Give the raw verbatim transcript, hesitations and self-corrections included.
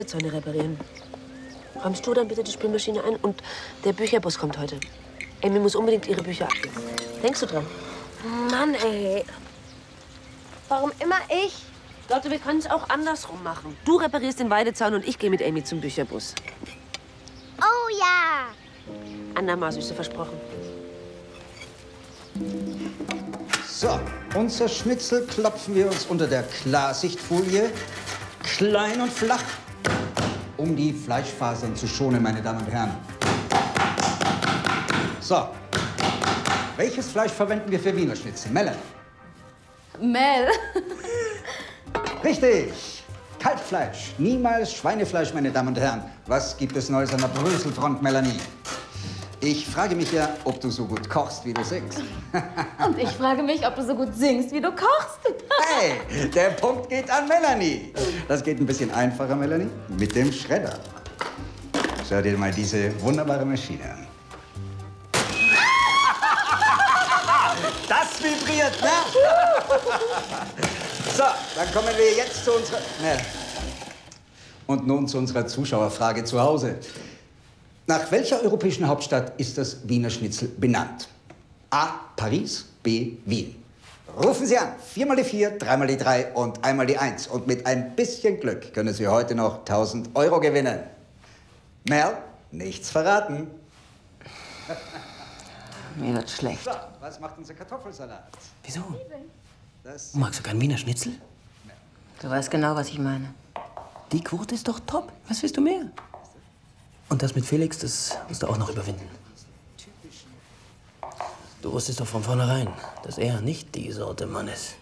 Zäune reparieren. Räumst du dann bitte die Spülmaschine ein und der Bücherbus kommt heute. Amy muss unbedingt ihre Bücher abgeben. Denkst du dran? Mann, ey. Warum immer ich? Lotte, wir können es auch andersrum machen. Du reparierst den Weidezaun und ich gehe mit Amy zum Bücherbus. Oh ja. Andermal, Süße, versprochen. So, unser Schnitzel klopfen wir uns unter der Klarsichtfolie klein und flach, um die Fleischfasern zu schonen, meine Damen und Herren. So, welches Fleisch verwenden wir für Wiener Schnitzel? Melanie? Mel. Richtig! Kalbfleisch, niemals Schweinefleisch, meine Damen und Herren. Was gibt es Neues an der Bröselfront, Melanie? Ich frage mich ja, ob du so gut kochst, wie du singst. Und ich frage mich, ob du so gut singst, wie du kochst. Hey, der Punkt geht an Melanie. Das geht ein bisschen einfacher, Melanie, mit dem Schredder. Schau dir mal diese wunderbare Maschine an. Das vibriert, ne? So, dann kommen wir jetzt zu unserer... Ne. Und nun zu unserer Zuschauerfrage zu Hause. Nach welcher europäischen Hauptstadt ist das Wiener Schnitzel benannt? A. Paris, B. Wien. Rufen Sie an. Viermal die vier, dreimal die drei und einmal die eins. Und mit ein bisschen Glück können Sie heute noch tausend Euro gewinnen. Mel, nichts verraten. Mir wird schlecht. So, was macht unser Kartoffelsalat? Wieso? Das Magst du keinen Wiener Schnitzel? Du weißt genau, was ich meine. Die Quote ist doch top. Was willst du mehr? Und das mit Felix, das musst du auch noch überwinden. Du wusstest doch von vornherein, dass er nicht die Sorte Mann ist.